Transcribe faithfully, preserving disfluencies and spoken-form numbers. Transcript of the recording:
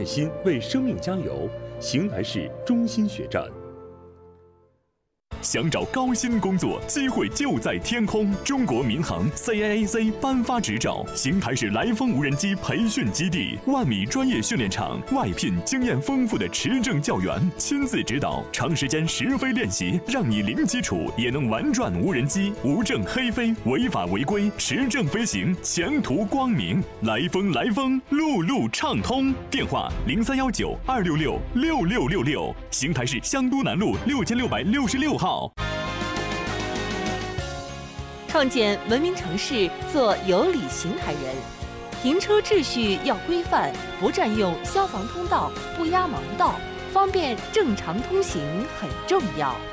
耐心为生命加油。邢台市中心血站。 想找高薪工作，机会就在天空。中国民航 C A A C 颁发执照，邢台市来风无人机培训基地，万米专业训练场，外聘经验丰富的持证教员，亲自指导，长时间实飞练习，让你零基础也能玩转无人机，无证黑飞，违法违规，持证飞行，前途光明。来风来风，路路畅通。电话零三幺九二六六六六六六，邢台市香都南路六千六百六十六号。 创建文明城市，做有礼邢台人。停车秩序要规范，不占用消防通道，不压盲道，方便正常通行很重要。